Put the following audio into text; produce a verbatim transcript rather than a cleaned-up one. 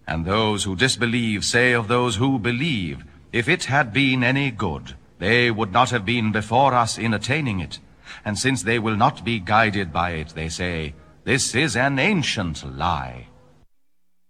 And those who disbelieve say of those who believe, if it had been any good, they would not have been before us in attaining it. And since they will not be guided by it, they say, this is an ancient lie.